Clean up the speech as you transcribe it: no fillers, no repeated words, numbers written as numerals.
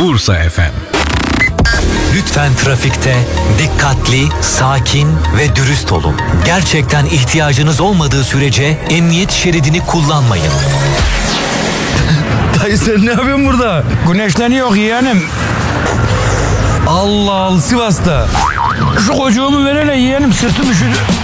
Bursa FM. Lütfen trafikte dikkatli, sakin ve dürüst olun. Gerçekten ihtiyacınız olmadığı sürece emniyet şeridini kullanmayın. Dayı sen ne yapıyorsun burada? Güneşleniyor yeğenim. Allah Allah, Sivas'ta. Şu kocuğumu verene yeğenim, sırtım üşüdü.